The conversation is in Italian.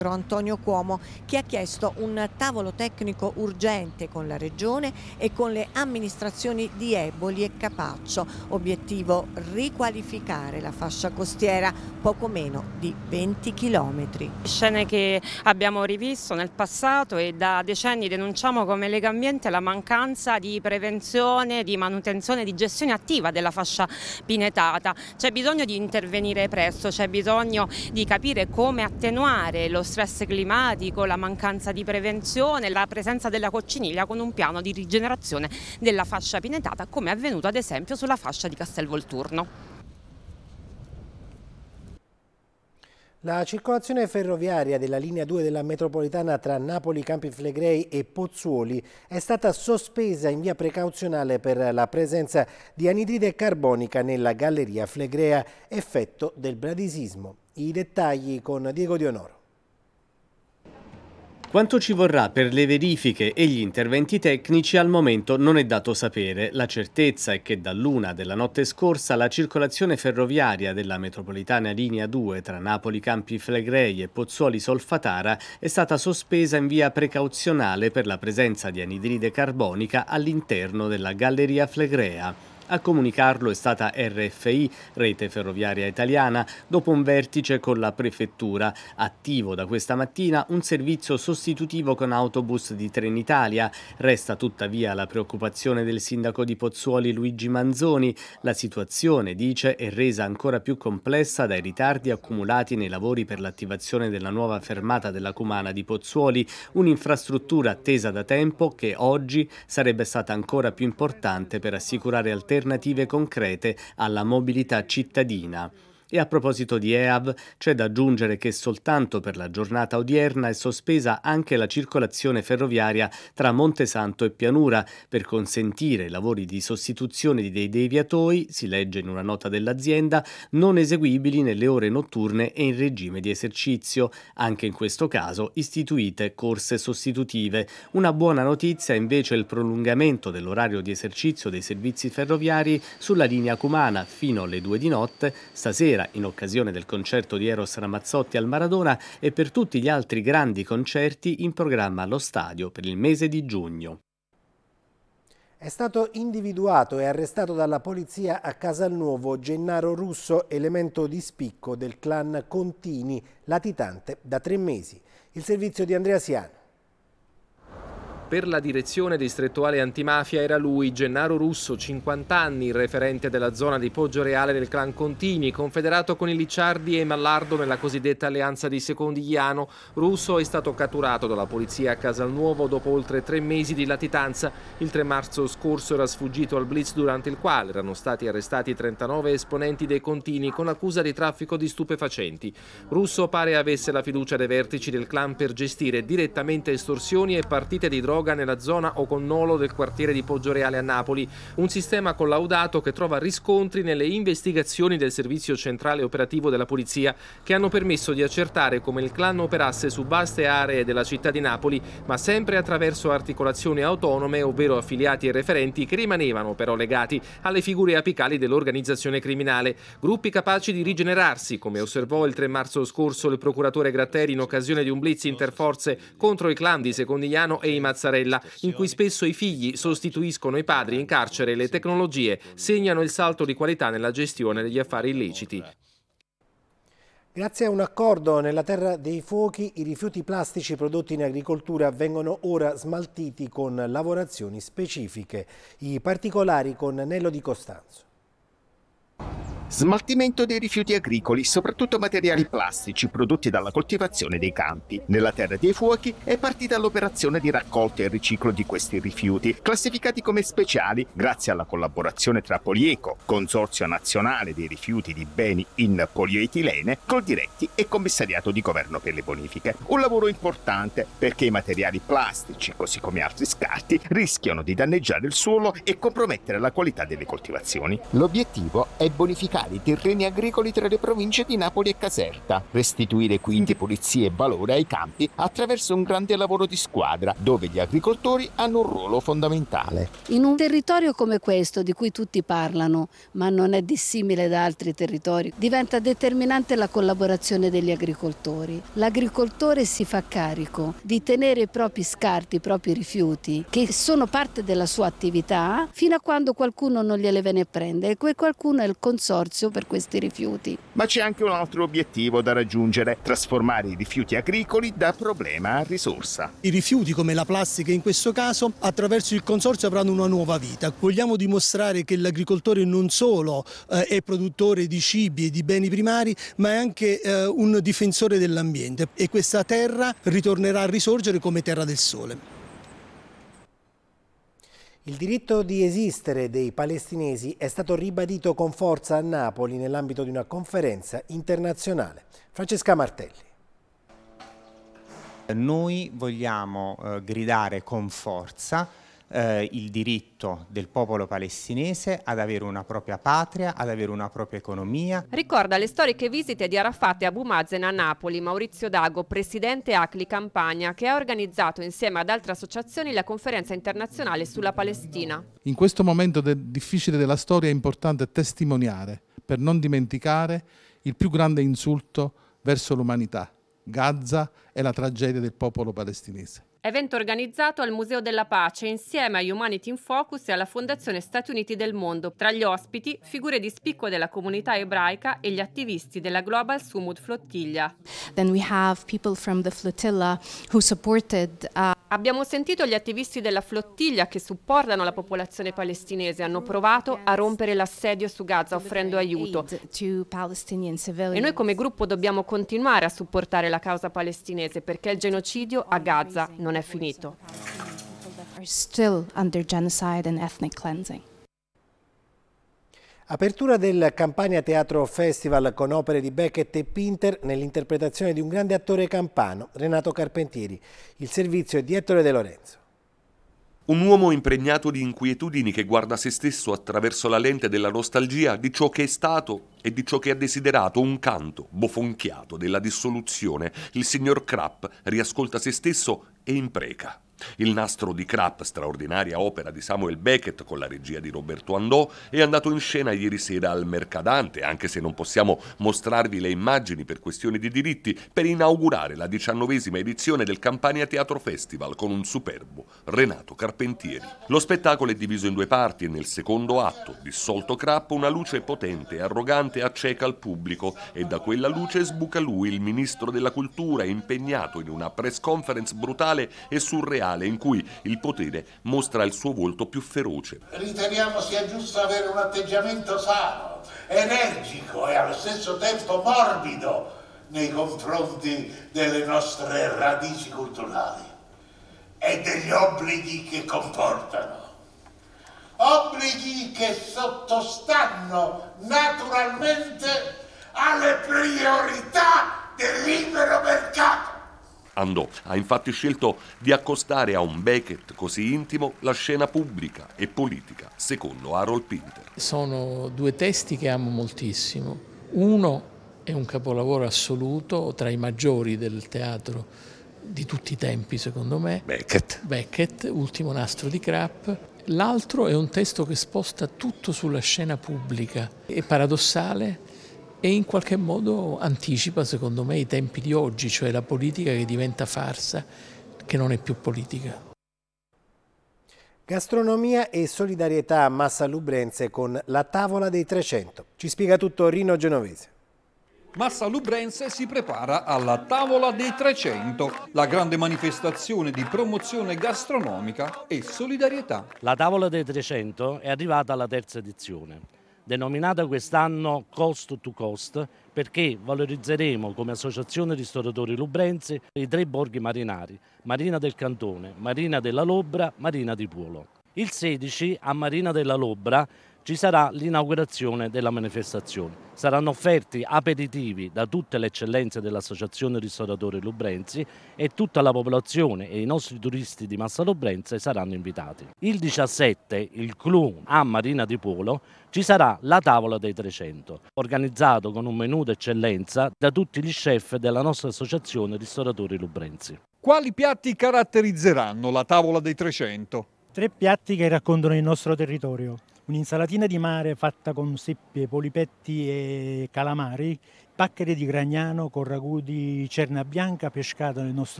Antonio Cuomo, che ha chiesto un tavolo tecnico urgente con la Regione e con le amministrazioni di Eboli e Capaccio. Obiettivo: riqualificare la fascia costiera, poco meno di 20 chilometri. Scene che abbiamo rivisto nel passato e da decenni denunciamo come Lega Ambiente la mancanza di prevenzione, di manutenzione, di gestione attiva della fascia pinetata. C'è bisogno di intervenire presto, c'è bisogno di capire come attenuare lo stress climatico, la mancanza di prevenzione, la presenza della cocciniglia con un piano di rigenerazione della fascia pinetata, come è avvenuto ad esempio sulla fascia di Castelvolturno. La circolazione ferroviaria della linea 2 della metropolitana tra Napoli, Campi Flegrei e Pozzuoli è stata sospesa in via precauzionale per la presenza di anidride carbonica nella galleria flegrea, effetto del bradisismo. I dettagli con Diego Dionoro. Quanto ci vorrà per le verifiche e gli interventi tecnici al momento non è dato sapere. La certezza è che dall'1 della notte scorsa la circolazione ferroviaria della metropolitana linea 2 tra Napoli Campi Flegrei e Pozzuoli Solfatara è stata sospesa in via precauzionale per la presenza di anidride carbonica all'interno della galleria flegrea. A comunicarlo è stata RFI, Rete Ferroviaria Italiana, dopo un vertice con la prefettura. Attivo da questa mattina un servizio sostitutivo con autobus di Trenitalia. Resta tuttavia la preoccupazione del sindaco di Pozzuoli Luigi Manzoni. La situazione, dice, è resa ancora più complessa dai ritardi accumulati nei lavori per l'attivazione della nuova fermata della Cumana di Pozzuoli, un'infrastruttura attesa da tempo che oggi sarebbe stata ancora più importante per assicurare alternative concrete alla mobilità cittadina. E a proposito di EAV, c'è da aggiungere che soltanto per la giornata odierna è sospesa anche la circolazione ferroviaria tra Montesanto e Pianura per consentire lavori di sostituzione dei deviatoi, si legge in una nota dell'azienda, non eseguibili nelle ore notturne e in regime di esercizio. Anche in questo caso istituite corse sostitutive. Una buona notizia è invece il prolungamento dell'orario di esercizio dei servizi ferroviari sulla linea Cumana fino alle 2 di notte, stasera in occasione del concerto di Eros Ramazzotti al Maradona e per tutti gli altri grandi concerti in programma allo stadio per il mese di giugno. È stato individuato e arrestato dalla polizia a Casalnuovo Gennaro Russo, elemento di spicco del clan Contini, latitante da 3 mesi. Il servizio di Andrea Siano. Per la direzione distrettuale antimafia era lui, Gennaro Russo, 50 anni, il referente della zona di Poggioreale del clan Contini, confederato con i Licciardi e Mallardo nella cosiddetta alleanza di Secondigliano. Russo è stato catturato dalla polizia a Casalnuovo dopo oltre 3 mesi di latitanza. Il 3 marzo scorso era sfuggito al blitz durante il quale erano stati arrestati 39 esponenti dei Contini con accusa di traffico di stupefacenti. Russo pare avesse la fiducia dei vertici del clan per gestire direttamente estorsioni e partite di droga nella zona o connolo del quartiere di Poggioreale a Napoli, un sistema collaudato che trova riscontri nelle investigazioni del servizio centrale operativo della polizia che hanno permesso di accertare come il clan operasse su vaste aree della città di Napoli, ma sempre attraverso articolazioni autonome, ovvero affiliati e referenti che rimanevano però legati alle figure apicali dell'organizzazione criminale, gruppi capaci di rigenerarsi, come osservò il 3 marzo scorso il procuratore Gratteri in occasione di un blitz interforze contro i clan di Secondigliano e i Mazzarella, in cui spesso i figli sostituiscono i padri in carcere e le tecnologie segnano il salto di qualità nella gestione degli affari illeciti. Grazie a un accordo nella Terra dei Fuochi, i rifiuti plastici prodotti in agricoltura vengono ora smaltiti con lavorazioni specifiche. I particolari con Nello Di Costanzo. Smaltimento dei rifiuti agricoli, soprattutto materiali plastici prodotti dalla coltivazione dei campi. Nella Terra dei Fuochi è partita l'operazione di raccolta e riciclo di questi rifiuti, classificati come speciali grazie alla collaborazione tra Polieco, Consorzio Nazionale dei Rifiuti di Beni in Polietilene, Coldiretti e Commissariato di Governo per le Bonifiche. Un lavoro importante perché i materiali plastici, così come altri scarti, rischiano di danneggiare il suolo e compromettere la qualità delle coltivazioni. L'obiettivo è bonificare riqualificare i terreni agricoli tra le province di Napoli e Caserta, restituire quindi pulizia e valore ai campi attraverso un grande lavoro di squadra, dove gli agricoltori hanno un ruolo fondamentale. In un territorio come questo, di cui tutti parlano, ma non è dissimile da altri territori, diventa determinante la collaborazione degli agricoltori. L'agricoltore si fa carico di tenere i propri scarti, i propri rifiuti, che sono parte della sua attività, fino a quando qualcuno non gliele viene a prendere, e quel qualcuno è il consorzio per questi rifiuti. Ma c'è anche un altro obiettivo da raggiungere: trasformare i rifiuti agricoli da problema a risorsa. I rifiuti, come la plastica in questo caso, attraverso il consorzio avranno una nuova vita. Vogliamo dimostrare che l'agricoltore non solo è produttore di cibi e di beni primari, ma è anche un difensore dell'ambiente, e questa terra ritornerà a risorgere come terra del sole. Il diritto di esistere dei palestinesi è stato ribadito con forza a Napoli nell'ambito di una conferenza internazionale. Francesca Martelli. Noi vogliamo gridare con forza il diritto del popolo palestinese ad avere una propria patria, ad avere una propria economia. Ricorda le storiche visite di Arafat e Abu Mazen a Napoli Maurizio Dago, presidente ACLI Campania, che ha organizzato insieme ad altre associazioni la conferenza internazionale sulla Palestina. In questo momento difficile della storia è importante testimoniare, per non dimenticare, il più grande insulto verso l'umanità: Gaza e la tragedia del popolo palestinese. Evento organizzato al Museo della Pace insieme a Humanity in Focus e alla Fondazione Stati Uniti del Mondo. Tra gli ospiti, figure di spicco della comunità ebraica e gli attivisti della Global Sumud Flottiglia. Then we have people from the flotilla who supported Abbiamo sentito gli attivisti della flottiglia che supportano la popolazione palestinese, hanno provato a rompere l'assedio su Gaza offrendo aiuto. E noi come gruppo dobbiamo continuare a supportare la causa palestinese, perché il genocidio a Gaza non è finito. Apertura del Campania Teatro Festival con opere di Beckett e Pinter nell'interpretazione di un grande attore campano, Renato Carpentieri. Il servizio è di Ettore De Lorenzo. Un uomo impregnato di inquietudini che guarda se stesso attraverso la lente della nostalgia di ciò che è stato e di ciò che ha desiderato, un canto bofonchiato della dissoluzione. Il signor Krapp riascolta se stesso e impreca. Il nastro di Krapp, straordinaria opera di Samuel Beckett con la regia di Roberto Andò, è andato in scena ieri sera al Mercadante, anche se non possiamo mostrarvi le immagini per questioni di diritti, per inaugurare la 19ª edizione del Campania Teatro Festival con un superbo Renato Carpentieri. Lo spettacolo è diviso in due parti e nel secondo atto, dissolto Krapp, una luce potente e arrogante acceca il pubblico e da quella luce sbuca lui, il ministro della cultura, impegnato in una press conference brutale e surreale in cui il potere mostra il suo volto più feroce. Riteniamo sia giusto avere un atteggiamento sano, energico e allo stesso tempo morbido nei confronti delle nostre radici culturali e degli obblighi che comportano. Obblighi che sottostanno naturalmente alle priorità del libero mercato. Andò ha infatti scelto di accostare a un Beckett così intimo la scena pubblica e politica, secondo Harold Pinter. Sono due testi che amo moltissimo. Uno è un capolavoro assoluto, tra i maggiori del teatro di tutti i tempi, secondo me. Beckett, Ultimo nastro di Krapp. L'altro è un testo che sposta tutto sulla scena pubblica. È paradossale e in qualche modo anticipa, secondo me, i tempi di oggi, cioè la politica che diventa farsa, che non è più politica. Gastronomia e solidarietà a Massa Lubrense con la Tavola dei 300. Ci spiega tutto Rino Genovese. Massa Lubrense si prepara alla Tavola dei 300, la grande manifestazione di promozione gastronomica e solidarietà. La Tavola dei 300 è arrivata alla terza edizione. Denominata quest'anno Coast to Coast, perché valorizzeremo come Associazione Ristoratori Lubrense i 3 borghi marinari, Marina del Cantone, Marina della Lobra, Marina di Puolo. Il 16 a Marina della Lobra ci sarà l'inaugurazione della manifestazione. Saranno offerti aperitivi da tutte le eccellenze dell'Associazione Ristoratori Lubrenzi e tutta la popolazione e i nostri turisti di Massa Lubrense saranno invitati. Il 17, il clou a Marina di Polo, ci sarà la tavola dei 300, organizzato con un menù d'eccellenza da tutti gli chef della nostra Associazione Ristoratori Lubrenzi. Quali piatti caratterizzeranno la tavola dei 300? 3 piatti che raccontano il nostro territorio. Un'insalatina di mare fatta con seppie, polipetti e calamari, paccheri di Gragnano con ragù di cerna bianca pescata nel nostro